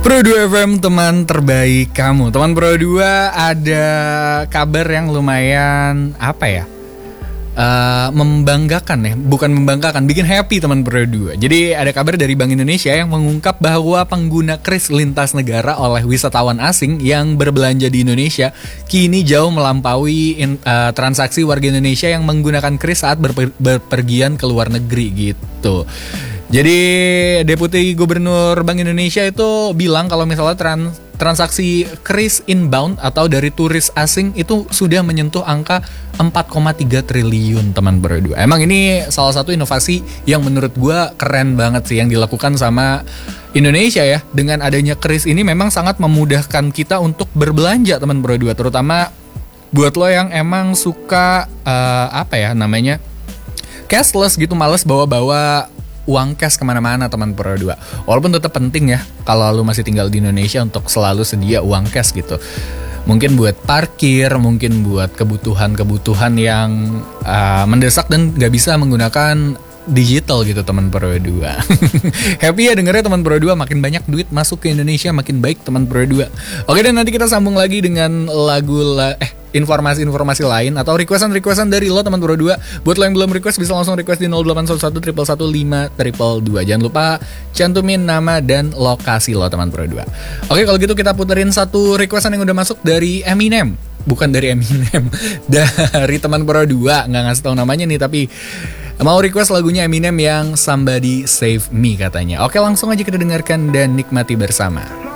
Pro 2 FM, teman terbaik kamu. Teman Pro 2, ada kabar yang lumayan membanggakan ya. Bukan membanggakan, bikin happy teman Pro 2. Jadi ada kabar dari Bank Indonesia yang mengungkap bahwa pengguna kris lintas negara oleh wisatawan asing yang berbelanja di Indonesia kini jauh melampaui transaksi warga Indonesia yang menggunakan kris saat berpergian ke luar negeri gitu. Jadi Deputi Gubernur Bank Indonesia itu bilang kalau misalnya transaksi kris inbound atau dari turis asing itu sudah menyentuh angka 4,3 triliun teman berdua. Emang ini salah satu inovasi yang menurut gue keren banget sih yang dilakukan sama Indonesia ya. Dengan adanya kris ini memang sangat memudahkan kita untuk berbelanja teman berdua, terutama buat lo yang emang suka cashless gitu, males bawa-bawa uang cash kemana-mana teman Pro 2. Walaupun tetap penting ya kalau lu masih tinggal di Indonesia untuk selalu sedia uang cash gitu. Mungkin buat parkir, mungkin buat kebutuhan-kebutuhan yang mendesak dan gak bisa menggunakan digital gitu teman Pro 2. Happy ya dengernya teman Pro 2, makin banyak duit masuk ke Indonesia makin baik teman Pro 2. Oke, dan nanti kita sambung lagi dengan informasi-informasi lain atau requestan dari lo teman Pro 2. Buat lo yang belum request bisa langsung request di 0811 111 522. Jangan lupa cantumin nama dan lokasi lo teman Pro 2. Oke, kalau gitu kita puterin satu requestan yang udah masuk dari Eminem. Bukan dari Eminem, dari teman Pro 2. Nggak ngasih tahu namanya nih, tapi mau request lagunya Eminem yang Somebody Save Me katanya. Oke, langsung aja kita dengarkan dan nikmati bersama.